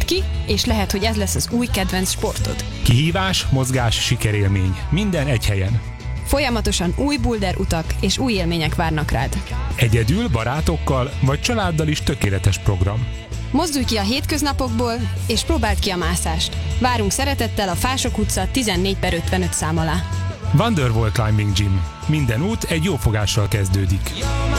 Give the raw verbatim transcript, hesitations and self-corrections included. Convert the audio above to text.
ki, és lehet, hogy ez lesz az új kedvenc sportod. Kihívás, mozgás, sikerélmény. Minden egy helyen. Folyamatosan új boulder utak és új élmények várnak rád. Egyedül, barátokkal vagy családdal is tökéletes program. Mozdulj ki a hétköznapokból, és próbáld ki a mászást. Várunk szeretettel a Fások utca tizennégy per ötvenöt szám alá. Wonderwall Climbing Gym. Minden út egy jó fogással kezdődik.